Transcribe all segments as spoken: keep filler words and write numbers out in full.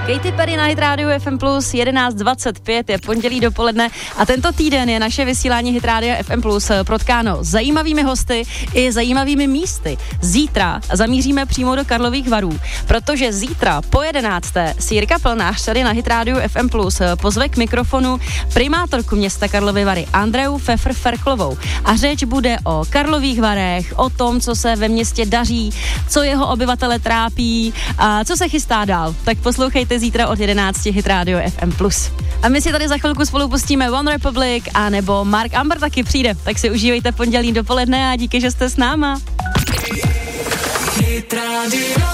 Katy Perry na Hit Radio F M plus, jedenáct dvacet pět, je pondělí dopoledne a tento týden je naše vysílání Hit Radio F M plus protkáno zajímavými hosty i zajímavými místy. Zítra zamíříme přímo do Karlových Varů, protože zítra po jedenácté si Jirka Plnář tady na Hit Radio F M plus pozve k mikrofonu primátorku města Karlovy Vary Andreu Pfeffer-Ferklovou a řeč bude o Karlových Varech, o tom, co se ve městě daří, co jeho obyvatele trápí a co se chystá dál. Tak poslouchejte zítra od jedenácti Hit Radio F M plus. A my si tady za chvilku spolu pustíme One Republic a nebo Mark Amber taky přijde. Tak si užívejte pondělí dopoledne a díky, že jste s náma. Hit Radio.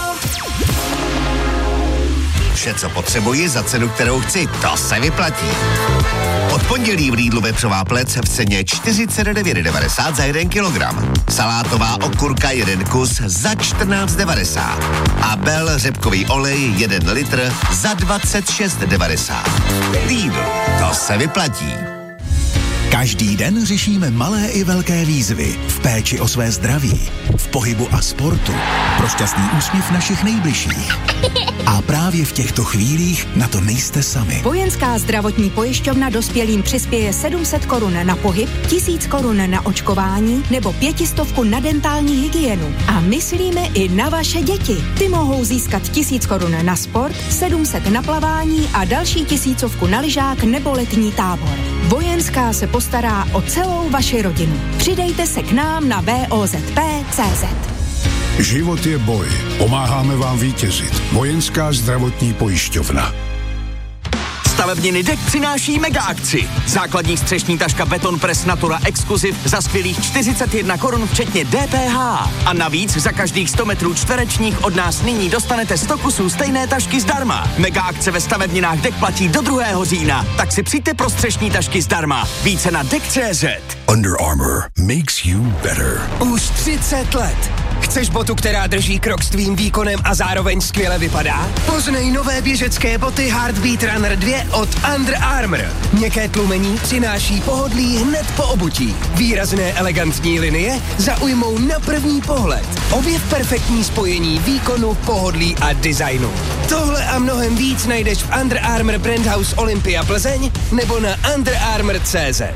Vše, co potřebuji za cenu, kterou chci, to se vyplatí. Od pondělí v Lidlu vepřová plec v ceně čtyřicet devět devadesát za jeden kilogram. Salátová okurka jeden kus za čtrnáct devadesát. A Bell řepkový olej jeden litr za dvacet šest devadesát. Lidl, to se vyplatí. Každý den řešíme malé i velké výzvy v péči o své zdraví, v pohybu a sportu, pro šťastný úsměv našich nejbližších. A právě v těchto chvílích na to nejste sami. Vojenská zdravotní pojišťovna dospělým přispěje sedm set korun na pohyb, tisíc korun na očkování nebo pětistovku na dentální hygienu. A myslíme i na vaše děti. Ty mohou získat tisíc korun na sport, sedm set na plavání a další tisícovku na lyžák nebo letní tábor. Vojenská se postará o celou vaši rodinu. Přidejte se k nám na v o z p tečka cé zet. Život je boj. Pomáháme vám vítězit. Vojenská zdravotní pojišťovna. Stavebniny D E K přináší mega akci. Základní střešní taška Beton Press Natura Exclusive za skvělých čtyřicet jedna korun včetně D P H. A navíc za každých sto metrů čtverečních od nás nyní dostanete sto kusů stejné tašky zdarma. Mega akce ve stavebninách D E K platí do druhého října. Tak si přijďte pro střešní tašky zdarma. Více na D E K tečka cé zet. Under Armour makes you better. Už třicet let. Chceš botu, která drží krok s tvým výkonem a zároveň skvěle vypadá? Poznej nové běžecké boty Heartbeat Runner dva od Under Armour. Měkké tlumení přináší pohodlí hned po obutí. Výrazné elegantní linie zaujmou na první pohled. Objev perfektní spojení výkonu, pohodlí a designu. Tohle a mnohem víc najdeš v Under Armour Brand House Olympia Plzeň nebo na under armour tečka cé zet.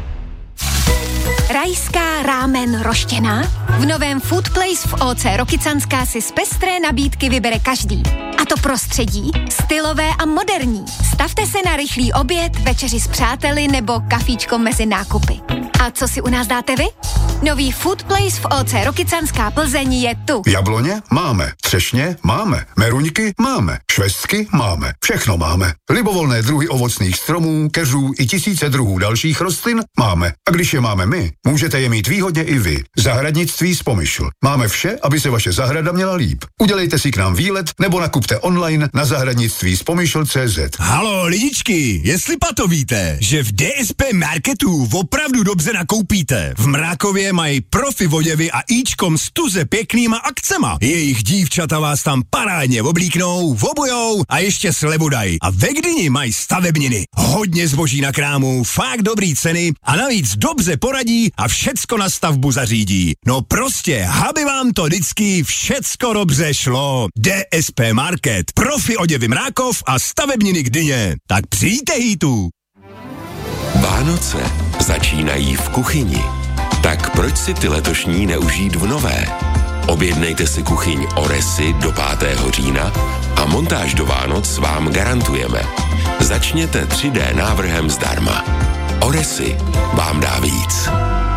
Rajská rámen roštěná? V novém Food Place v O C Rokycanská si z pestré nabídky vybere každý. A to prostředí, stylové a moderní. Stavte se na rychlý oběd, večeři s přáteli nebo kafíčko mezi nákupy. A co si u nás dáte vy? Nový Food Place v O C Rokycanská Plzeň je tu. Jabloně máme, třešně máme, meruňky máme, švestky máme, všechno máme. Libovolné druhy ovocných stromů, keřů i tisíce druhů dalších rostlin máme. A když je máme my, můžete je mít výhodně i vy. Zahradnictví z Pomyšl. Máme vše, aby se vaše zahrada měla líp. Udělejte si k nám výlet nebo nakupte online na zahradnictví z pomyšl tečka cé zet. Halo lidičky, jestli pato víte, že v D S P Marketu opravdu dobře nakoupíte. V Mrákově mají profi oděvy a íčkom s tuze pěknýma akcema. Jejich dívčata vás tam parádně oblíknou, obujou a ještě slevu dají. A ve Gdyni mají stavebniny. Hodně zboží na krámu, fakt dobrý ceny a navíc dobře poradí a všecko na stavbu zařídí. No prostě, aby vám to vždycky všecko dobře šlo. D S P Market, profi oděvy Mrákov a stavebniny Gdyně. Tak přijďte hýtu. Vánoce začínají v kuchyni. Tak proč si ty letošní neužít v nové? Objednejte si kuchyň Oresy do pátého října a montáž do Vánoc vám garantujeme. Začněte tři dé návrhem zdarma. Oresy vám dá víc.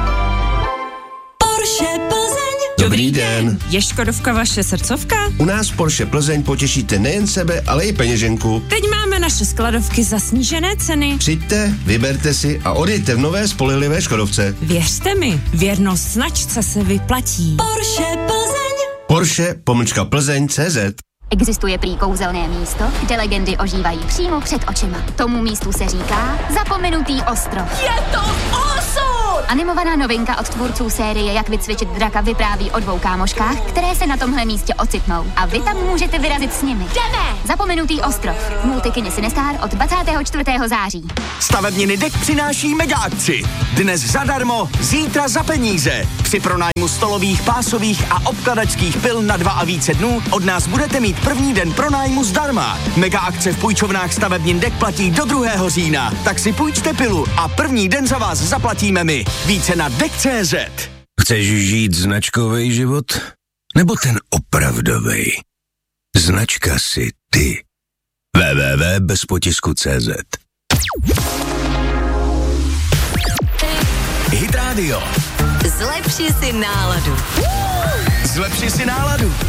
Porsche Plzeň. Dobrý den. Je Škodovka vaše srdcovka? U nás v Porsche Plzeň potěšíte nejen sebe, ale i peněženku. Teď máme naše skladovky za snížené ceny. Přijďte, vyberte si a odjeďte v nové spolehlivé Škodovce. Věřte mi, věrnost značce se vyplatí. Porsche Plzeň. Porsche pomlčka Plzeň tečka cé zet. Existuje prý kouzelné místo, kde legendy ožívají přímo před očima. Tomu místu se říká Zapomenutý ostrov. Je to awesome! Animovaná novinka od tvůrců série Jak vycvičit draka vypráví o dvou kámoškách, které se na tomhle místě ocitnou. A vy tam můžete vyrazit s nimi. Jdeme! Zapomenutý ostrov. V multikině Sinestar od dvacátého čtvrtého září. Stavebniny D E K přináší mega akci. Dnes zadarmo, zítra za peníze. Při pronájmu stolových, pásových a obkladačských pil na dva a více dnů od nás budete mít první den pronájmu zdarma. Mega akce v půjčovnách stavebnin D E K platí do druhého října. Tak si půjčte pilu a první den za vás zaplatíme my. Více na D E K tečka cé zet. Chceš žít značkový život? Nebo ten opravdovej? Značka si ty. w w w tečka bez potisku tečka cé zet. Hit Radio. Zlepši si náladu. Zlepši si náladu.